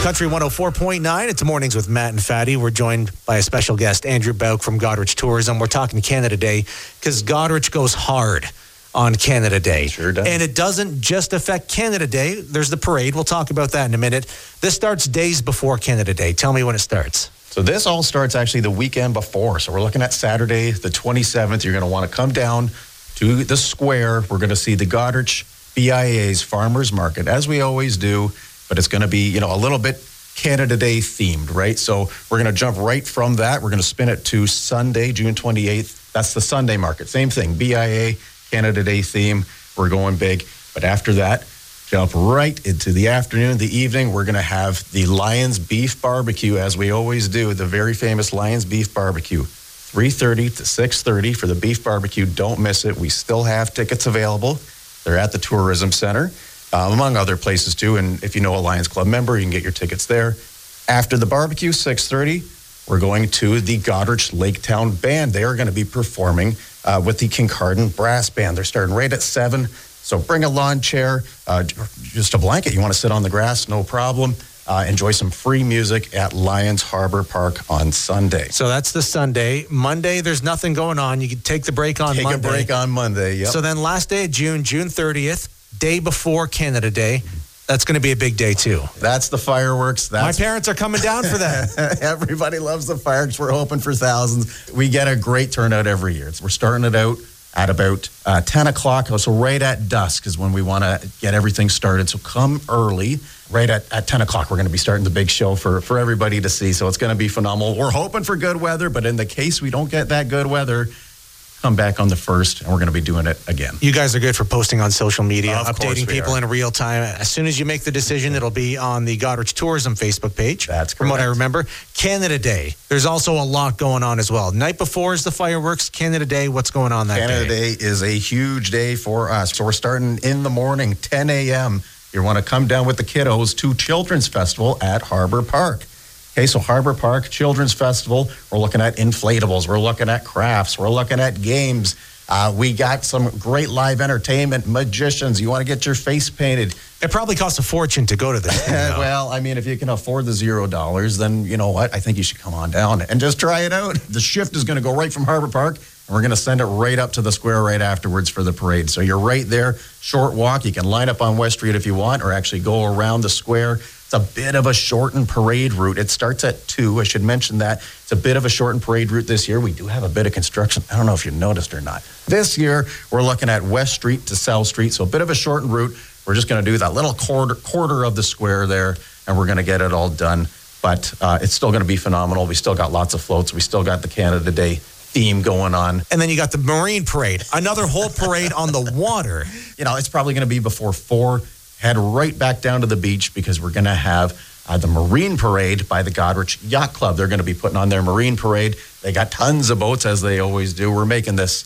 Country 104.9. It's Mornings with Matt and Fatty. We're joined by a special guest, Andrew Bouck from Goderich Tourism. We're talking Canada Day because Goderich goes hard on Canada Day. Sure does. And it doesn't just affect Canada Day. There's the parade. We'll talk about that in a minute. This starts days before Canada Day. Tell me when it starts. So this all starts actually the weekend before. So we're looking at Saturday, the 27th. You're going to want to come down to the square. We're going to see the Goderich BIA's Farmers Market, as we always do. But it's going to be, a little bit Canada Day themed, right? So we're going to jump right from that. We're going to spin it to Sunday, June 28th. That's the Sunday market. Same thing, BIA, Canada Day theme. We're going big. But after that, jump right into the afternoon, the evening. We're going to have the Lions Beef Barbecue, as we always do, the very famous Lions Beef Barbecue. 3:30 to 6:30 for the beef barbecue. Don't miss it. We still have tickets available. They're at the Tourism Center. Among other places too. And if you know a Lions Club member, you can get your tickets there. After the barbecue, 6:30, we're going to the Goderich Laketown Band. They are going to be performing with the Kincardine Brass Band. They're starting right at 7. So bring a lawn chair, just a blanket. You want to sit on the grass, no problem. Enjoy some free music at Lions Harbor Park on Sunday. So that's the Sunday. Monday, there's nothing going on. You can take the break on Monday. Take a break on Monday, yep. So then last day of June, June 30th, day before Canada Day. That's going to be a big day, too. That's the fireworks. My parents are coming down for that. Everybody loves the fireworks. We're hoping for thousands. We get a great turnout every year. We're starting it out at about 10 o'clock. So right at dusk is when we want to get everything started. So come early. Right at 10 o'clock, we're going to be starting the big show for everybody to see. So it's going to be phenomenal. We're hoping for good weather, but in the case we don't get that good weather, come back on the 1st, and we're going to be doing it again. You guys are good for posting on social media, Of course updating we people are. in real time. As soon as you make the decision, it'll be on the Goderich Tourism Facebook page. That's From what I correct. remember. Canada Day. There's also a lot going on as well. Night before is the fireworks. Canada Day, what's going on that Canada day? Day is a huge day for us. So we're starting in the morning, 10 a.m. You want to come down with the kiddos to Children's Festival at Harbor Park. Okay, so Harbor Park Children's Festival, we're looking at inflatables, we're looking at crafts, we're looking at games. We got some great live entertainment, magicians. You want to get your face painted. It probably costs a fortune to go to this thing, though. Well, I mean, if you can afford the $0, then you know what? I think you should come on down and just try it out. The shift is going to go right from Harbor Park, and we're going to send it right up to the square right afterwards for the parade. So you're right there, short walk. You can line up on West Street if you want, or actually go around the square. It's a bit of a shortened parade route. It starts at 2. I should mention that. It's a bit of a shortened parade route this year. We do have a bit of construction. I don't know if you noticed or not. This year, we're looking at West Street to South Street, so a bit of a shortened route. We're just going to do that little quarter of the square there, and we're going to get it all done. But it's still going to be phenomenal. We still got lots of floats. We still got the Canada Day theme going on. And then you got the Marine Parade, another whole parade on the water. It's probably going to be before 4. Head right back down to the beach because we're going to have the Marine Parade by the Goderich Yacht Club. They're going to be putting on their Marine Parade. They got tons of boats, as they always do. We're making this,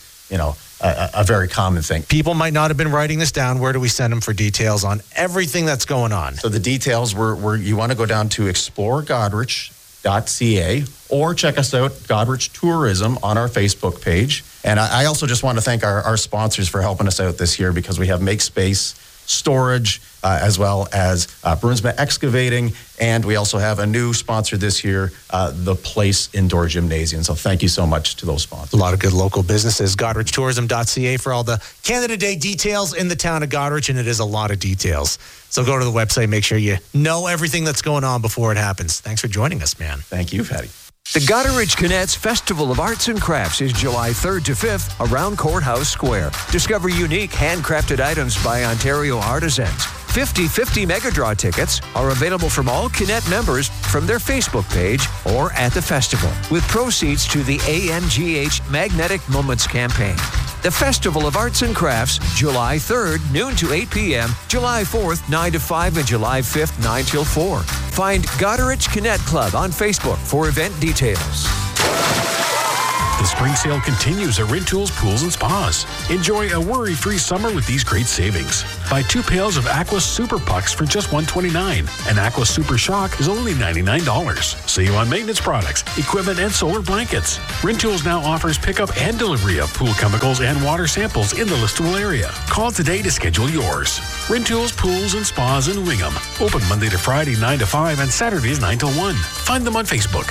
a very common thing. People might not have been writing this down. Where do we send them for details on everything that's going on? So the details were you want to go down to exploregoderich.ca or check us out, Goderich Tourism, on our Facebook page. And I also just want to thank our sponsors for helping us out this year because we have Make Space Storage, as well as Brunsma Excavating, and we also have a new sponsor this year, the Place Indoor Gymnasium. So thank you so much to those sponsors. A lot of good local businesses. GoderichTourism.ca for all the Canada Day details in the town of Goderich, and it is a lot of details. So go to the website, make sure you know everything that's going on before it happens. Thanks for joining us, man. Thank you, Fatty. The Goderich Connects Festival of Arts and Crafts is July 3rd to 5th around Courthouse Square. Discover unique handcrafted items by Ontario artisans. 50/50 Mega Draw tickets are available from all Connect members from their Facebook page or at the festival, with proceeds to the AMGH Magnetic Moments campaign. The Festival of Arts and Crafts, July 3rd, noon to 8 p.m., July 4th, 9 to 5, and July 5th, 9 till 4. Find Goderich Connect Club on Facebook for event details. The spring sale continues at Rintoul's Pools and Spas. Enjoy a worry-free summer with these great savings. Buy 2 pails of Aqua Super Pucks for just $129, and Aqua Super Shock is only $99. See you on maintenance products, equipment, and solar blankets. Rintoul's now offers pickup and delivery of pool chemicals and water samples in the listable area. Call today to schedule yours. Rintoul's Pools and Spas in Wingham. Open Monday to Friday 9 to 5 and Saturdays 9 to 1. Find them on Facebook.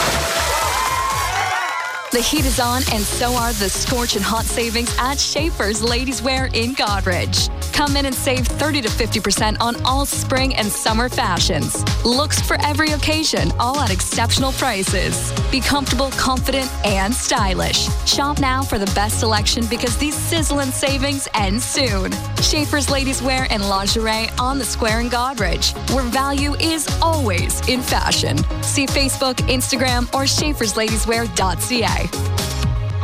The heat is on, and so are the scorching hot savings at Schaefer's Ladies Wear in Goderich. Come in and save 30 to 50% on all spring and summer fashions. Looks for every occasion, all at exceptional prices. Be comfortable, confident, and stylish. Shop now for the best selection because these sizzling savings end soon. Schaefer's Ladies Wear and Lingerie on the Square in Goderich, where value is always in fashion. See Facebook, Instagram, or schaefersladieswear.ca.